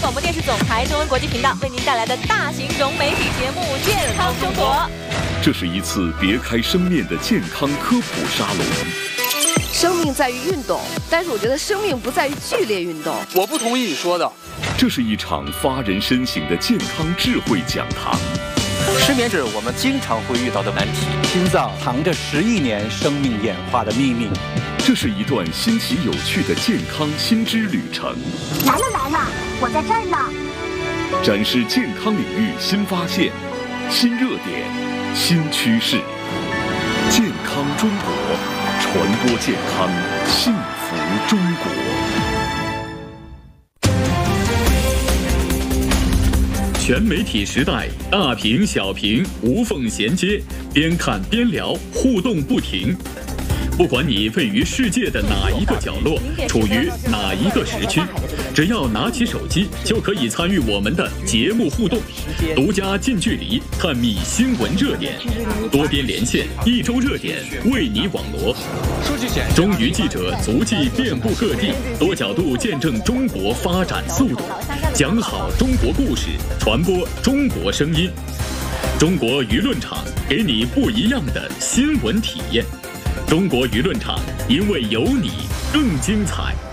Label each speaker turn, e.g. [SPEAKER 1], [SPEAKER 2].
[SPEAKER 1] 广播电视总台中文国际频道为您带来的大型融媒体节目《健康生活》。
[SPEAKER 2] 这是一次别开生面的健康科普沙龙。
[SPEAKER 3] 生命在于运动，但是我觉得生命不在于剧烈运动。
[SPEAKER 4] 我不同意你说的。
[SPEAKER 2] 这是一场发人深省的健康智慧讲堂。
[SPEAKER 4] 失眠是我们经常会遇到的难题。
[SPEAKER 5] 心脏藏着10亿年生命演化的秘密。
[SPEAKER 2] 这是一段新奇有趣的健康新知旅程。
[SPEAKER 6] 来了，我在这儿呢。
[SPEAKER 2] 展示健康领域新发现、新热点、新趋势。健康中国，传播健康，幸福中国。
[SPEAKER 7] 全媒体时代，大屏小屏无缝衔接，边看边聊，互动不停。不管你位于世界的哪一个角落，处于哪一个时区，只要拿起手机，就可以参与我们的节目互动，独家近距离探秘新闻热点，多边连线，一周热点为你网罗。中娱记者足迹遍布各地，多角度见证中国发展速度，讲好中国故事，传播中国声音。中国舆论场给你不一样的新闻体验。中国舆论场，因为有你更精彩。